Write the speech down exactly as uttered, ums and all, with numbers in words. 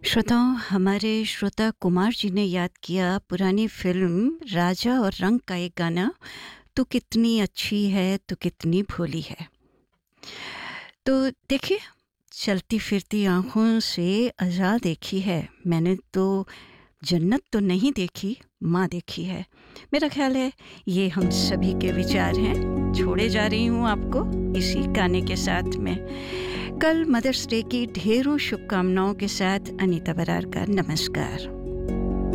श्रोताओं, हमारे श्रोता कुमार जी ने याद किया पुरानी फिल्म राजा और रंक का एक गाना, तू कितनी अच्छी है तू कितनी भोली है। तो देखिए, चलती फिरती आँखों से अज़ा देखी है मैंने, तो जन्नत तो नहीं देखी, माँ देखी है। मेरा ख्याल है ये हम सभी के विचार हैं। छोड़े जा रही हूँ आपको इसी गाने के साथ में। कल मदर्स डे की ढेरों शुभकामनाओं के साथ अनीता बरार का नमस्कार।